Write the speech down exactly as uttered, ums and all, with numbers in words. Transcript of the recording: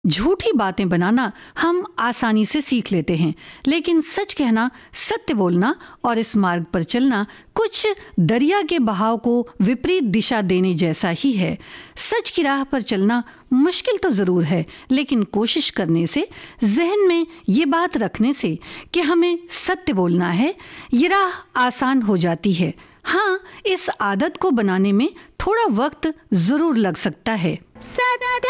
झूठी बातें बनाना हम आसानी से सीख लेते हैं, लेकिन सच कहना, सत्य बोलना और इस मार्ग पर चलना कुछ दरिया के बहाव को विपरीत दिशा देने जैसा ही है। सच की राह पर चलना मुश्किल तो जरूर है, लेकिन कोशिश करने से, जहन में ये बात रखने से कि हमें सत्य बोलना है, ये राह आसान हो जाती है। हाँ, इस आदत को बनाने में थोड़ा वक्त जरूर लग सकता है। सत्य